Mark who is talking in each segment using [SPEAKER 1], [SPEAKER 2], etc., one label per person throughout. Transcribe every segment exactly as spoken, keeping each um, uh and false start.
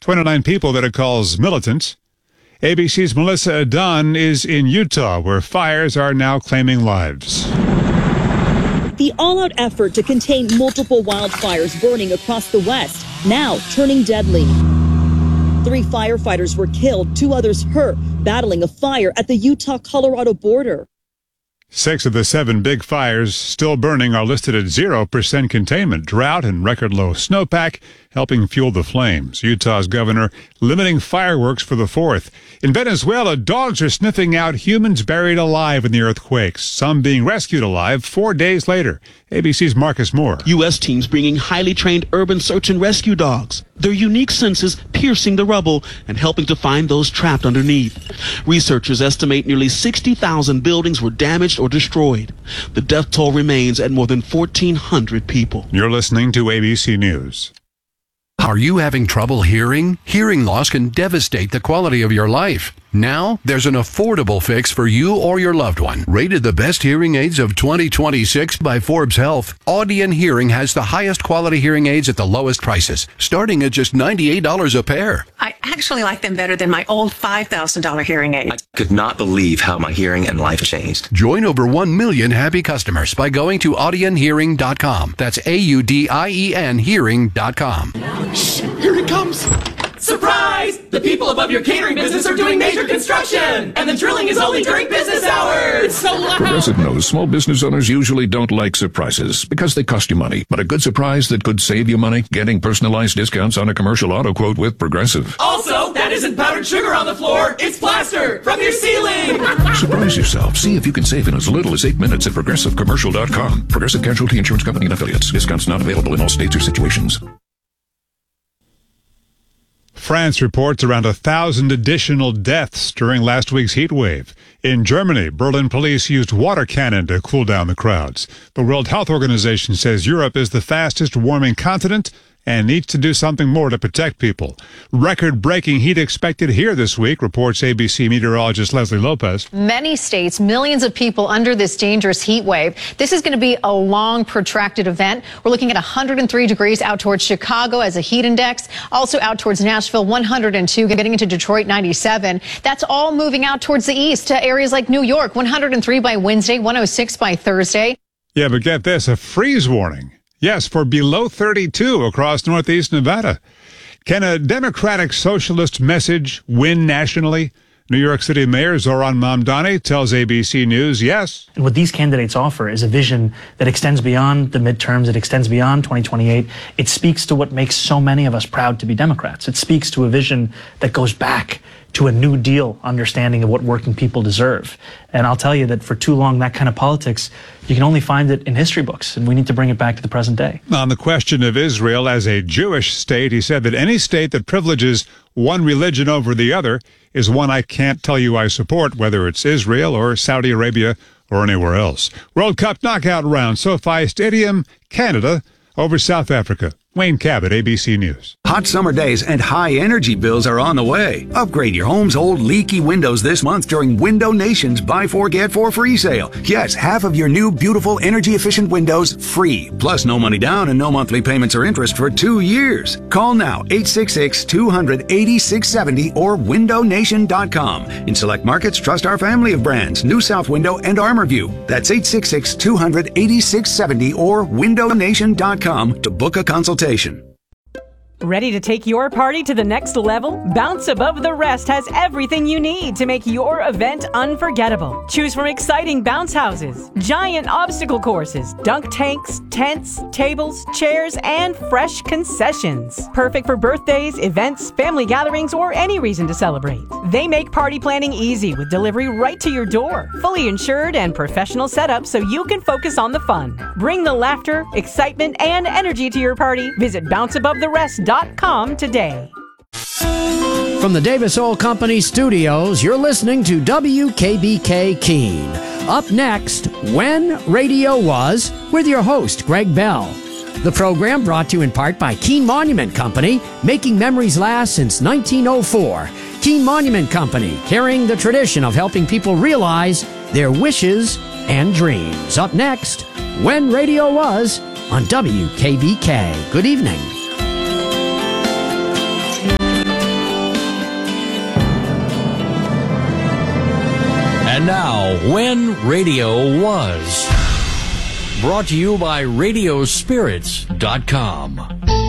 [SPEAKER 1] twenty-nine people that it calls militant. A B C's Melissa Dunn is in Utah, where fires are now claiming lives.
[SPEAKER 2] The all-out effort to contain multiple wildfires burning across the West, now turning deadly. Three firefighters were killed, two others hurt, battling a fire at the Utah-Colorado border.
[SPEAKER 1] Six of the seven big fires still burning are listed at zero percent containment. Drought and record low snowpack helping fuel the flames. Utah's governor limiting fireworks for the fourth. In Venezuela, dogs are sniffing out humans buried alive in the earthquakes, some being rescued alive four days later. A B C's Marcus Moore.
[SPEAKER 3] U S teams bringing highly trained urban search and rescue dogs. Their unique senses piercing the rubble and helping to find those trapped underneath. Researchers estimate nearly sixty thousand buildings were damaged or destroyed. The death toll remains at more than fourteen hundred people.
[SPEAKER 1] You're listening to A B C News.
[SPEAKER 4] Are you having trouble hearing? Hearing loss can devastate the quality of your life. Now, there's an affordable fix for you or your loved one. Rated the best hearing aids of twenty twenty-six by Forbes Health, Audion Hearing has the highest quality hearing aids at the lowest prices, starting at just ninety-eight dollars a pair.
[SPEAKER 5] I actually like them better than my old five thousand dollars hearing aid.
[SPEAKER 6] I could not believe how my hearing and life changed.
[SPEAKER 4] Join over one million happy customers by going to audion hearing dot com. That's A U D I E N hearing dot com.
[SPEAKER 7] Shh, here it comes. Surprise! The people above your catering business are doing major construction, and the drilling is only during business hours. It's so loud.
[SPEAKER 8] Progressive knows small business owners usually don't like surprises because they cost you money. But a good surprise that could save you money, getting personalized discounts on a commercial auto quote with Progressive.
[SPEAKER 7] Also, that isn't powdered sugar on the floor. It's plaster from your ceiling.
[SPEAKER 8] Surprise yourself. See if you can save in as little as eight minutes at progressive commercial dot com. Progressive Casualty Insurance Company and Affiliates. Discounts not available in all states or situations.
[SPEAKER 1] France reports around a thousand additional deaths during last week's heat wave. In Germany, Berlin police used water cannon to cool down the crowds. The World Health Organization says Europe is the fastest warming continent and needs to do something more to protect people. Record-breaking heat expected here this week, reports A B C meteorologist Leslie Lopez.
[SPEAKER 9] Many states, millions of people under this dangerous heat wave. This is going to be a long, protracted event. We're looking at one hundred three degrees out towards Chicago as a heat index. Also out towards Nashville, one hundred two, getting into Detroit, ninety-seven. That's all moving out towards the east to areas like New York, one hundred three by Wednesday, one hundred six by Thursday.
[SPEAKER 1] Yeah, but get this, a freeze warning. Yes, for below thirty-two across northeast Nevada. Can a democratic socialist message win nationally? New York City Mayor Zoran Mamdani tells A B C News yes.
[SPEAKER 10] And what these candidates offer is a vision that extends beyond the midterms. It extends beyond twenty twenty-eight. It speaks to what makes so many of us proud to be Democrats. It speaks to a vision that goes back to a New Deal understanding of what working people deserve. And I'll tell you that for too long, that kind of politics, you can only find it in history books, and we need to bring it back to the present day.
[SPEAKER 1] On the question of Israel as a Jewish state, he said that any state that privileges one religion over the other is one I can't tell you I support, whether it's Israel or Saudi Arabia or anywhere else. World Cup knockout round, SoFi Stadium, Canada over South Africa. Wayne Cabot, A B C News.
[SPEAKER 11] Hot summer days and high energy bills are on the way. Upgrade your home's old leaky windows this month during Window Nation's Buy Four Get Four free sale. Yes, half of your new beautiful energy efficient windows free. Plus no money down and no monthly payments or interest for two years. Call now eight six six, two hundred, eighty-six seventy or window nation dot com. In select markets, trust our family of brands, New South Window and ArmorView. That's eight six six, two hundred, eighty-six seventy or window nation dot com to book a consultation.
[SPEAKER 12] Ready to take your party to the next level? Bounce Above the Rest has everything you need to make your event unforgettable. Choose from exciting bounce houses, giant obstacle courses, dunk tanks, tents, tables, chairs, and fresh concessions. Perfect for birthdays, events, family gatherings, or any reason to celebrate. They make party planning easy with delivery right to your door. Fully insured and professional setup so you can focus on the fun. Bring the laughter, excitement, and energy to your party. Visit bounce above the rest dot com today.
[SPEAKER 13] From the Davis Oil Company studios, you're listening to W K B K Keene. Up next, When Radio Was, with your host, Greg Bell. The program brought to you in part by Keene Monument Company, making memories last since nineteen oh four. Keene Monument Company, carrying the tradition of helping people realize their wishes and dreams. Up next, When Radio Was, on W K B K. Good evening.
[SPEAKER 14] now, When Radio Was. Brought to you by radio spirits dot com.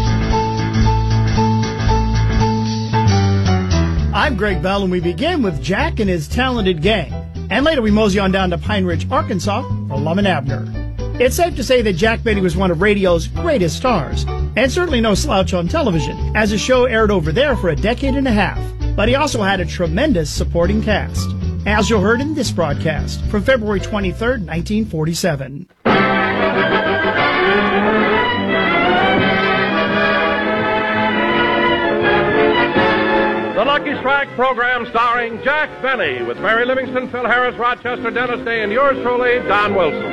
[SPEAKER 15] I'm Greg Bell, and we begin with Jack and his talented gang. And later we mosey on down to Pine Ridge, Arkansas for Lum and Abner. It's safe to say that Jack Benny was one of radio's greatest stars, and certainly no slouch on television, as his show aired over there for a decade and a half. But he also had a tremendous supporting cast, as you heard in this broadcast from February twenty-third, nineteen forty-seven.
[SPEAKER 16] The Lucky Strike program starring Jack Benny with Mary Livingston, Phil Harris, Rochester, Dennis Day, and yours truly, Don Wilson.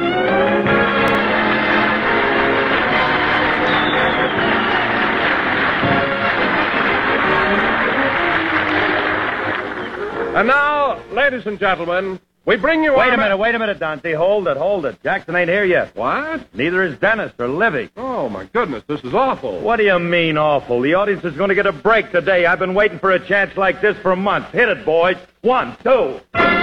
[SPEAKER 16] And now, ladies and gentlemen, we bring you...
[SPEAKER 17] Wait a minute, wait a minute, Dante. Hold it, hold it. Jackson ain't here yet.
[SPEAKER 16] What?
[SPEAKER 17] Neither is Dennis or Livy.
[SPEAKER 16] Oh, my goodness, this is awful.
[SPEAKER 17] What do you mean, awful? The audience is going to get a break today. I've been waiting for a chance like this for months. Hit it, boys. One, two.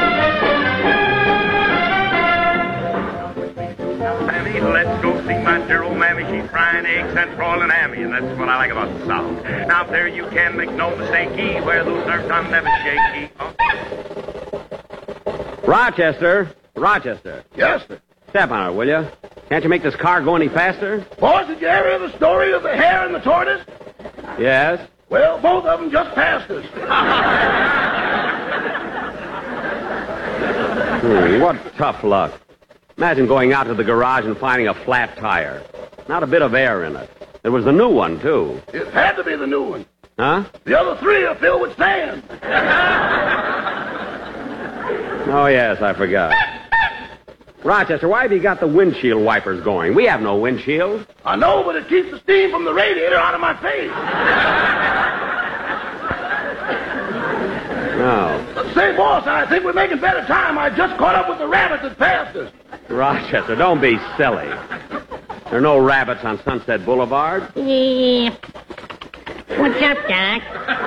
[SPEAKER 18] Mammy, let's go see my dear old mammy. She's frying eggs and broiling hammy, and that's what I like about the South. Now, up there you can make no mistake, where those nerves are never shaky. Oh.
[SPEAKER 19] Rochester, Rochester.
[SPEAKER 17] Yes, sir.
[SPEAKER 19] Step on it, will you? Can't you make this car go any faster?
[SPEAKER 17] Boys, did you ever hear the story of the hare and the tortoise?
[SPEAKER 19] Yes.
[SPEAKER 17] Well, both of them just passed us.
[SPEAKER 19] Hmm, what tough luck. Imagine going out to the garage and finding a flat tire. Not a bit of air in it. It was the new one, too.
[SPEAKER 17] It had to be the new one.
[SPEAKER 19] Huh?
[SPEAKER 17] The other three are filled with sand.
[SPEAKER 19] Oh, yes, I forgot. Rochester, why have you got the windshield wipers going? We have no windshield.
[SPEAKER 17] I know, but it keeps the steam from the radiator out of my face.
[SPEAKER 19] No.
[SPEAKER 17] Say, boss, I think we're making better time. I just caught up with the rabbit that passed us.
[SPEAKER 19] Rochester, don't be silly. There are no rabbits on Sunset Boulevard.
[SPEAKER 20] Yeah. What's up, Doc?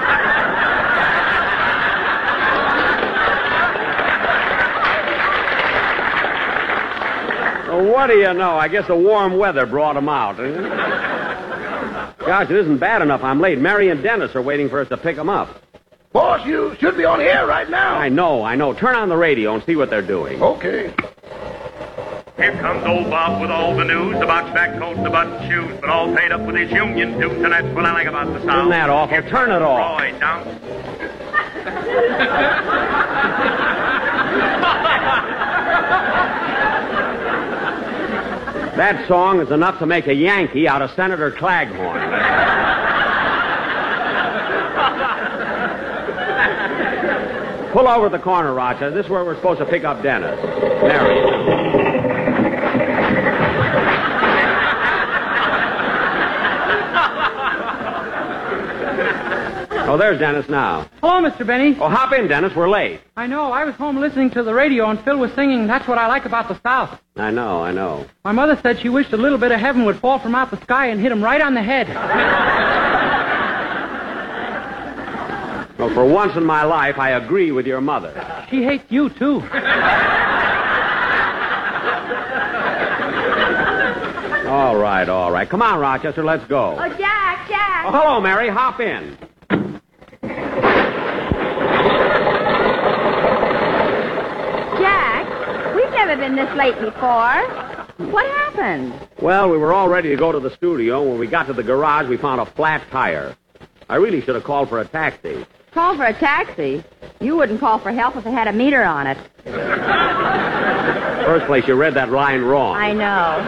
[SPEAKER 19] Well, what do you know? I guess the warm weather brought them out. Gosh, it isn't bad enough I'm late. Mary and Dennis are waiting for us to pick them up.
[SPEAKER 17] Boss, you should be on the air right now.
[SPEAKER 19] I know, I know. Turn on the radio and see what they're doing.
[SPEAKER 17] Okay.
[SPEAKER 18] Here comes old Bob with all the news, the box-back coat, the button shoes, but all paid up with his union dues, and that's what I like about the South.
[SPEAKER 19] Isn't that awful?
[SPEAKER 18] Here
[SPEAKER 19] Turn it off.
[SPEAKER 18] Roy down.
[SPEAKER 19] That song is enough to make a Yankee out of Senator Claghorn. Pull over the corner, Rochester. This is where we're supposed to pick up Dennis. Mary. Oh, there's Dennis now.
[SPEAKER 21] Hello, Mister Benny.
[SPEAKER 19] Oh, hop in, Dennis. We're late.
[SPEAKER 21] I know. I was home listening to the radio, and Phil was singing That's What I Like About the South.
[SPEAKER 19] I know, I know.
[SPEAKER 21] My mother said she wished a little bit of heaven would fall from out the sky and hit him right on the head.
[SPEAKER 19] Well, for once in my life, I agree with your mother.
[SPEAKER 21] She hates you, too.
[SPEAKER 19] All right, all right. Come on, Rochester, let's go.
[SPEAKER 20] Oh, Jack, Jack.
[SPEAKER 19] Oh, hello, Mary. Hop in.
[SPEAKER 20] Jack, we've never been this late before. What happened?
[SPEAKER 19] Well, we were all ready to go to the studio. When we got to the garage, we found a flat tire. I really should have called for a taxi.
[SPEAKER 20] Call for a taxi? You wouldn't call for help if it had a meter on it.
[SPEAKER 19] First place, you read that line wrong.
[SPEAKER 20] I know.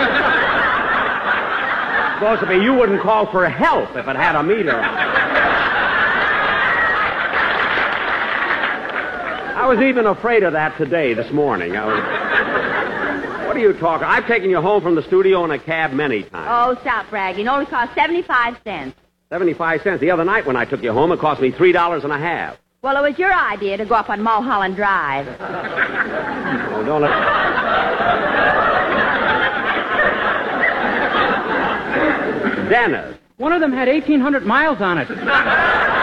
[SPEAKER 19] Supposed to be you wouldn't call for help if it had a meter on it. I was even afraid of that today, this morning. I was... What are you talking? I've taken you home from the studio in a cab many times.
[SPEAKER 20] Oh, stop bragging. It only cost seventy-five cents.
[SPEAKER 19] seventy-five cents. The other night when I took you home, it cost me three dollars and a half.
[SPEAKER 20] Well, it was your idea to go up on Mulholland Drive.
[SPEAKER 19] Oh, don't let... Dennis.
[SPEAKER 21] One of them had eighteen hundred miles on it.